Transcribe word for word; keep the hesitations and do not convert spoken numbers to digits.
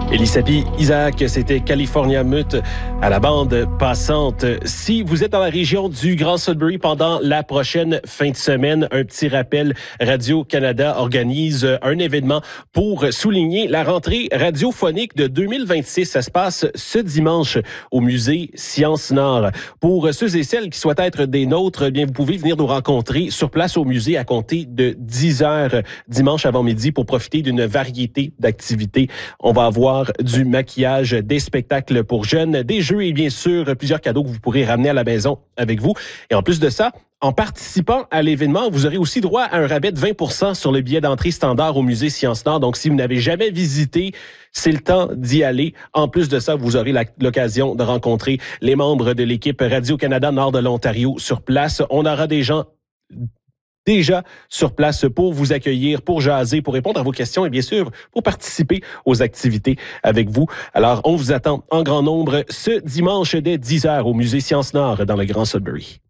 Elisabeth Isaac, c'était California Mute à la bande passante. Si vous êtes dans la région du Grand Sudbury pendant la prochaine fin de semaine, un petit rappel, Radio-Canada organise un événement pour souligner la rentrée radiophonique de deux mille vingt-six. Ça se passe ce dimanche au musée Sciences-Nord. Pour ceux et celles qui souhaitent être des nôtres, eh bien vous pouvez venir nous rencontrer sur place au musée à compter de dix heures dimanche avant-midi pour profiter d'une variété d'activités. On va avoir du maquillage, des spectacles pour jeunes, des jeux et bien sûr plusieurs cadeaux que vous pourrez ramener à la maison avec vous. Et en plus de ça, en participant à l'événement, vous aurez aussi droit à un rabais de vingt pour cent sur le billet d'entrée standard au musée Sciences-Nord. Donc, si vous n'avez jamais visité, c'est le temps d'y aller. En plus de ça, vous aurez la, l'occasion de rencontrer les membres de l'équipe Radio-Canada Nord de l'Ontario sur place. On aura des gens déjà sur place pour vous accueillir, pour jaser, pour répondre à vos questions et bien sûr, pour participer aux activités avec vous. Alors, on vous attend en grand nombre ce dimanche dès dix heures au musée Sciences-Nord dans le Grand Sudbury.